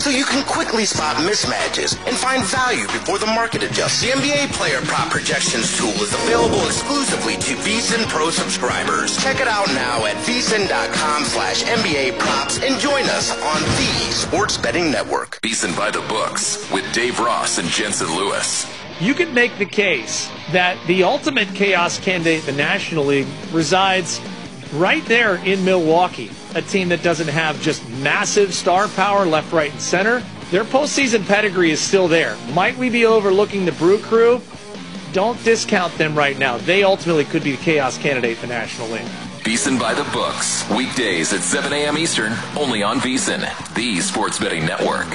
so you can quickly spot mismatches and find value before the market adjusts. The NBA Player Prop Projections tool is available exclusively to VSiN Pro subscribers. Check it out now at vsin.com/NBA props and join us on the Sports Betting Network. VSiN by the books with Dave Ross and Jensen Lewis. You can make the case that the ultimate chaos candidate in the National League resides right there in Milwaukee, a team that doesn't have just massive star power left, right, and center. Their postseason pedigree is still there. Might we be overlooking the Brew Crew? Don't discount them right now. They ultimately could be the chaos candidate in the National League. VSiN by the books, weekdays at 7 a.m. Eastern, only on VSiN, the Sports Betting Network.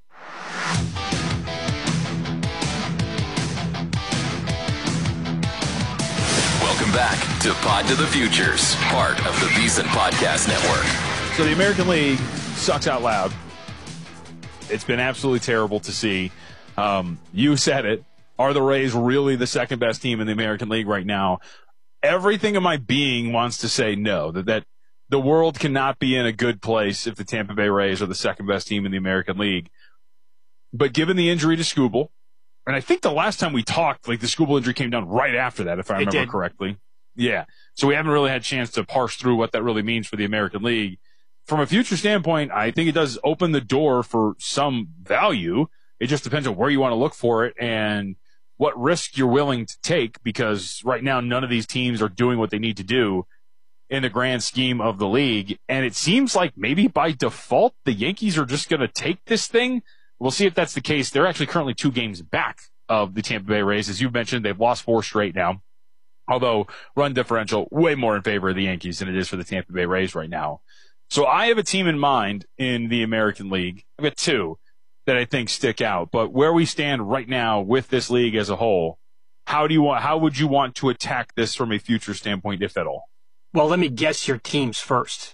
Welcome back to Pod to the Futures, part of the VSiN Podcast Network. So the American League sucks out loud. It's been absolutely terrible to see. You said it. Are the Rays really the second best team in the American League right now? Everything in my being wants to say no, that the world cannot be in a good place if the Tampa Bay Rays are the second best team in the American League. But given the injury to Skubal, and I think the last time we talked, like the Skubal injury came down right after that, if I remember correctly. Yeah. So we haven't really had a chance to parse through what that really means for the American League. From a future standpoint, I think it does open the door for some value. It just depends on where you want to look for it and what risk you're willing to take, because right now none of these teams are doing what they need to do in the grand scheme of the league. And it seems like maybe by default, the Yankees are just going to take this thing. We'll see if that's the case. They're actually currently 2 games back of the Tampa Bay Rays. As you mentioned, they've lost 4 straight now. Although run differential way more in favor of the Yankees than it is for the Tampa Bay Rays right now. So I have a team in mind in the American League. I've got 2 that I think stick out. But where we stand right now with this league as a whole, how would you want to attack this from a future standpoint, if at all? Well, let me guess your teams first.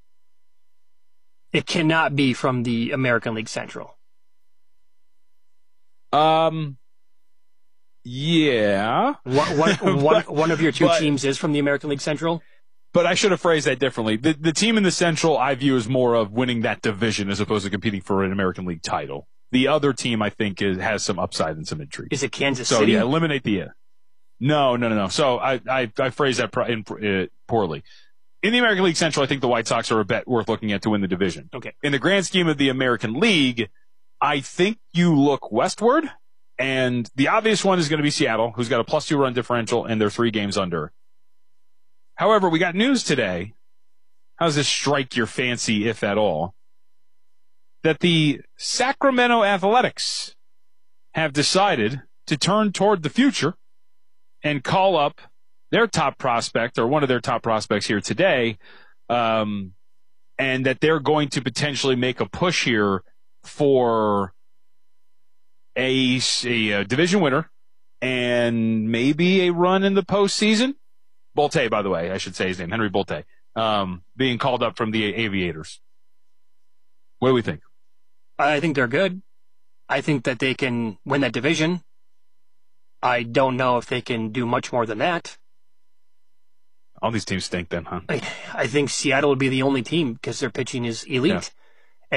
It cannot be from the American League Central. Yeah. One of your 2 teams is from the American League Central? But I should have phrased that differently. The team in the Central I view as more of winning that division as opposed to competing for an American League title. The other team I think has some upside and some intrigue. Is it Kansas City? So yeah, eliminate the No. So I phrased that poorly. In the American League Central, I think the White Sox are a bet worth looking at to win the division. Okay. In the grand scheme of the American League, I think you look westward, and the obvious one is going to be Seattle, who's got a +2 run differential, and they're 3 games under. However, we got news today. How does this strike your fancy, if at all? That the Sacramento Athletics have decided to turn toward the future and call up their top prospect, or one of their top prospects here today, and that they're going to potentially make a push here for a division winner and maybe a run in the postseason. Bolte, by the way, I should say his name, Henry Bolte, being called up from the Aviators. What do we think? I think they're good. I think that they can win that division. I don't know if they can do much more than that. All these teams stink then, huh? I think Seattle would be the only team because their pitching is elite.